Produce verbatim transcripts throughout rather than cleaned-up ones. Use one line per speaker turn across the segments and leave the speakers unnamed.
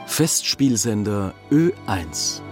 Festspielsender Ö eins.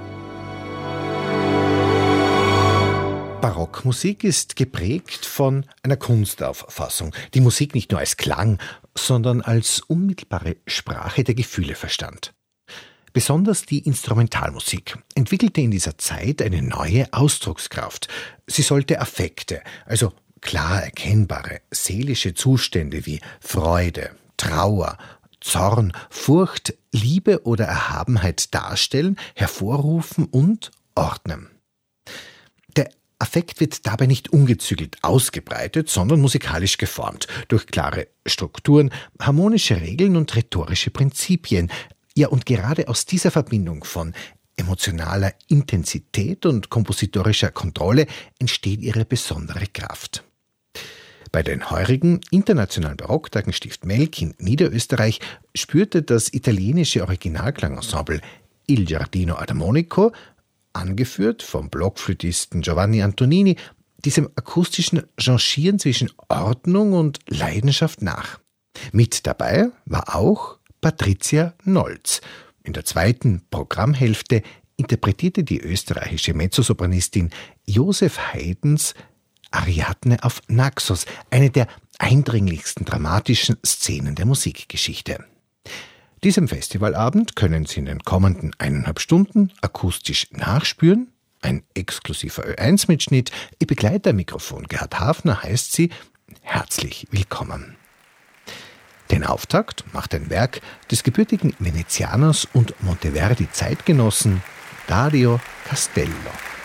Barockmusik ist geprägt von einer Kunstauffassung, die Musik nicht nur als Klang, sondern als unmittelbare Sprache der Gefühle verstand. Besonders die Instrumentalmusik entwickelte in dieser Zeit eine neue Ausdruckskraft. Sie sollte Affekte, also klar erkennbare seelische Zustände wie Freude, Trauer, Zorn, Furcht, Liebe oder Erhabenheit darstellen, hervorrufen und ordnen. Der Affekt wird dabei nicht ungezügelt ausgebreitet, sondern musikalisch geformt, durch klare Strukturen, harmonische Regeln und rhetorische Prinzipien. Ja, und gerade aus dieser Verbindung von emotionaler Intensität und kompositorischer Kontrolle entsteht ihre besondere Kraft. Bei den heurigen internationalen Barocktagen Stift Melk in Niederösterreich spürte das italienische Originalklangensemble Il Giardino Armonico, angeführt vom Blockflötisten Giovanni Antonini, diesem akustischen Changieren zwischen Ordnung und Leidenschaft nach. Mit dabei war auch Patricia Nolz. In der zweiten Programmhälfte interpretierte die österreichische Mezzosopranistin Josef Haydns Ariadne auf Naxos, eine der eindringlichsten dramatischen Szenen der Musikgeschichte. Diesem Festivalabend können Sie in den kommenden eineinhalb Stunden akustisch nachspüren. Ein exklusiver Ö eins Mitschnitt. Ihr Begleitermikrofon Gerhard Hafner heißt Sie herzlich willkommen. Den Auftakt macht ein Werk des gebürtigen Venezianers und Monteverdi-Zeitgenossen Dario Castello.